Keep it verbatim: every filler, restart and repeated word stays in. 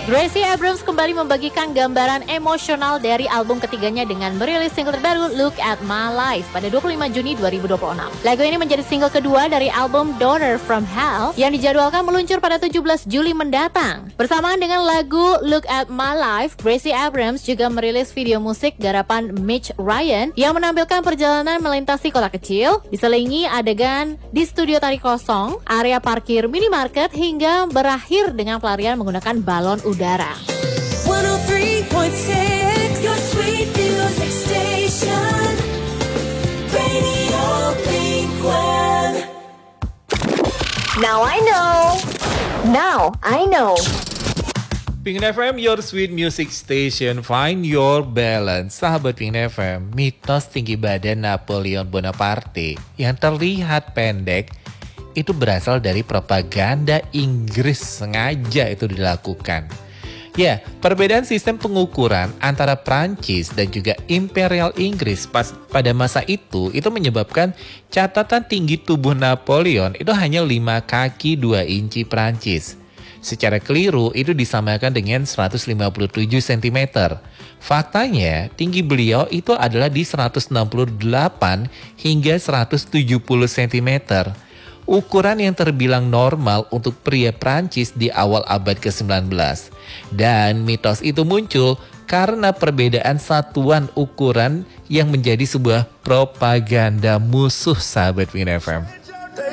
Gracie Abrams kembali membagikan gambaran emosional dari album ketiganya dengan merilis single terbaru Look at My Life pada dua puluh lima Juni dua ribu dua puluh enam. Lagu ini menjadi single kedua dari album Daughter from Hell yang dijadwalkan meluncur pada tujuh belas Juli mendatang. Bersamaan dengan lagu Look at My Life, Gracie Abrams juga merilis video musik garapan Mitch Ryan yang menampilkan perjalanan melintasi kota kecil, diselingi adegan di studio tari kosong, area parkir minimarket hingga berakhir dengan pelarian menggunakan balon udara. Udara. one oh three point six, your sweet music station, Radio Pinkland. Now I know. Now I know. Pinkland F M, your sweet music station, find your balance. Sahabat Pinkland F M, mitos tinggi badan Napoleon Bonaparte yang terlihat pendek itu berasal dari propaganda Inggris, sengaja itu dilakukan. Ya, perbedaan sistem pengukuran antara Prancis dan juga Imperial Inggris pas, pada masa itu itu menyebabkan catatan tinggi tubuh Napoleon itu hanya lima kaki dua inci Prancis. Secara keliru itu disamakan dengan seratus lima puluh tujuh sentimeter. Faktanya, tinggi beliau itu adalah di seratus enam puluh delapan hingga seratus tujuh puluh sentimeter. Ukuran yang terbilang normal untuk pria Prancis di awal abad ke sembilan belas. Dan mitos itu muncul karena perbedaan satuan ukuran yang menjadi sebuah propaganda musuh sahabat Pinkland F M.